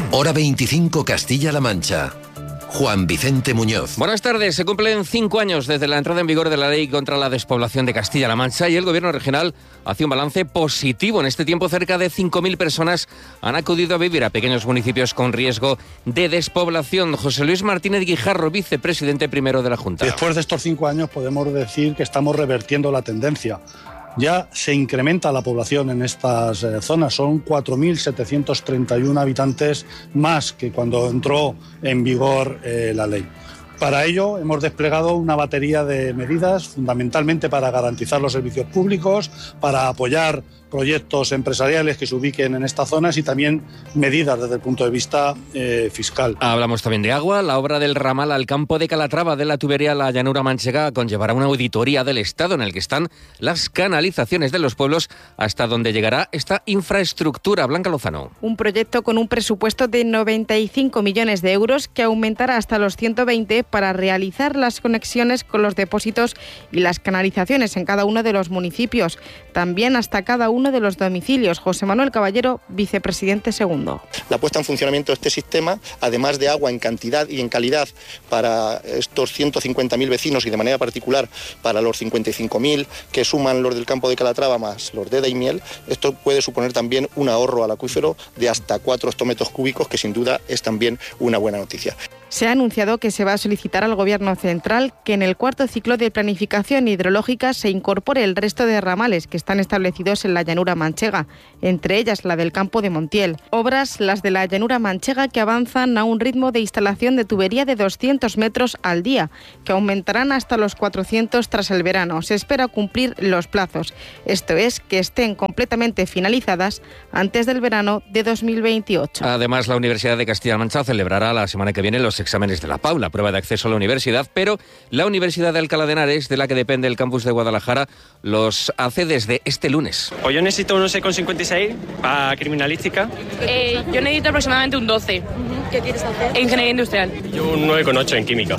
Hora 25 Castilla-La Mancha. Juan Vicente Muñoz. Buenas tardes. Se cumplen 5 años desde la entrada en vigor de la ley contra la despoblación de Castilla-La Mancha y el Gobierno regional hace un balance positivo. En este tiempo, cerca de 5.000 personas han acudido a vivir a pequeños municipios con riesgo de despoblación. José Luis Martínez Guijarro, vicepresidente primero de la Junta. Después de estos 5 años podemos decir que estamos revertiendo la tendencia. Ya se incrementa la población en estas zonas, son 4.731 habitantes más que cuando entró en vigor la ley. Para ello hemos desplegado una batería de medidas, fundamentalmente para garantizar los servicios públicos, para apoyar proyectos empresariales que se ubiquen en estas zonas y también medidas desde el punto de vista fiscal. Hablamos también de agua. La obra del ramal al campo de Calatrava de la tubería La Llanura Manchega conllevará una auditoría del Estado en el que están las canalizaciones de los pueblos hasta donde llegará esta infraestructura. Blanca Lozano. Un proyecto con un presupuesto de 95 millones de euros que aumentará hasta los 120 para realizar las conexiones con los depósitos y las canalizaciones en cada uno de los municipios, también hasta cada uno de los domicilios. José Manuel Caballero, vicepresidente segundo. La puesta en funcionamiento de este sistema, además de agua en cantidad y en calidad para estos 150.000 vecinos y de manera particular para los 55.000 que suman los del campo de Calatrava más los de Daimiel, esto puede suponer también un ahorro al acuífero de hasta 4 hectómetros cúbicos, que sin duda es también una buena noticia. Se ha anunciado que se va a solicitar al Gobierno central que en el cuarto ciclo de planificación hidrológica se incorpore el resto de ramales que están establecidos en la llanura manchega, entre ellas la del campo de Montiel. Obras, las de la llanura manchega, que avanzan a un ritmo de instalación de tubería de 200 metros al día, que aumentarán hasta los 400 tras el verano. Se espera cumplir los plazos, esto es, que estén completamente finalizadas antes del verano de 2028. Además, la Universidad de Castilla-La Mancha celebrará la semana que viene los exámenes de la PAU, la prueba de acceso a la universidad, pero la Universidad de Alcalá de Henares, de la que depende el campus de Guadalajara, los hace desde este lunes. Pues yo necesito un 11,56 para criminalística. Yo necesito aproximadamente un 12. ¿Qué quieres hacer? Ingeniería industrial. Yo un 9,8 en química.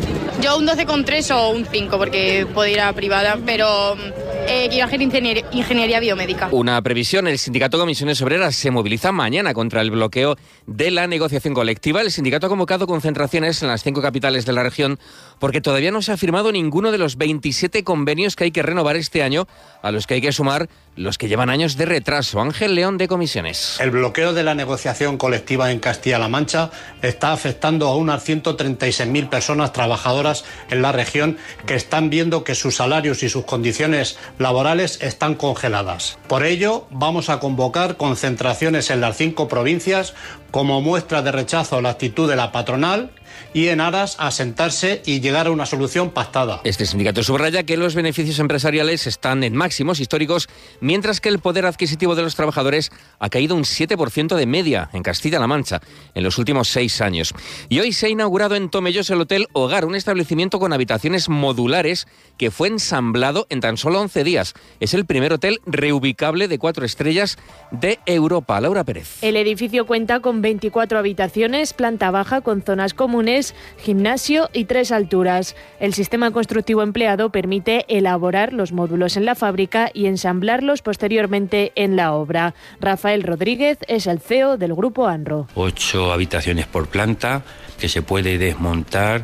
Yo un 12,3 o un 5 porque puedo ir a privada, pero quiero hacer ingeniería biomédica. Una previsión: el sindicato Comisiones Obreras se moviliza mañana contra el bloqueo de la negociación colectiva. El sindicato ha convocado concentraciones en las 5 capitales de la región porque todavía no se ha firmado ninguno de los 27 convenios que hay que renovar este año, a los que hay que sumar los que llevan años de retraso. Ángel León, de Comisiones. El bloqueo de la negociación colectiva en Castilla-La Mancha está afectando a unas 136.000 personas trabajadoras en la región que están viendo que sus salarios y sus condiciones laborales están congeladas. Por ello, vamos a convocar concentraciones en las 5 provincias como muestra de rechazo a la actitud de la patronal y en aras a sentarse y llegar a una solución pactada. Este sindicato subraya que los beneficios empresariales están en máximos históricos, mientras que el poder adquisitivo de los trabajadores ha caído un 7% de media en Castilla-La Mancha en los últimos 6 años. Y hoy se ha inaugurado en Tomelloso el Hotel Hogar, un establecimiento con habitaciones modulares que fue ensamblado en tan solo 11 días. Es el primer hotel reubicable de 4 estrellas de Europa. Laura Pérez. El edificio cuenta con 24 habitaciones, planta baja con zonas comunes, gimnasio y 3 alturas. El sistema constructivo empleado permite elaborar los módulos en la fábrica y ensamblarlos posteriormente en la obra. Rafael Rodríguez es el CEO del Grupo ANRO. 8 habitaciones por planta que se puede desmontar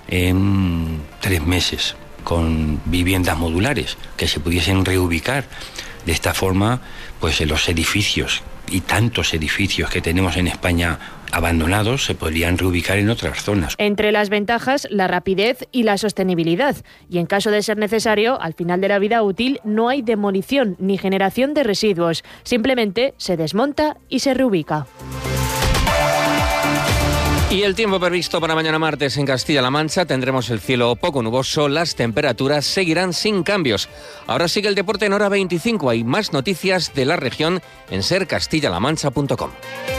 en 3 meses con viviendas modulares que se pudiesen reubicar. De esta forma, pues en los edificios y tantos edificios que tenemos en España abandonados se podrían reubicar en otras zonas. Entre las ventajas, la rapidez y la sostenibilidad. Y en caso de ser necesario, al final de la vida útil no hay demolición ni generación de residuos. Simplemente se desmonta y se reubica. Y el tiempo previsto para mañana martes en Castilla-La Mancha: tendremos el cielo poco nuboso, las temperaturas seguirán sin cambios. Ahora sigue el deporte en Hora 25. Hay más noticias de la región en sercastillalamancha.com.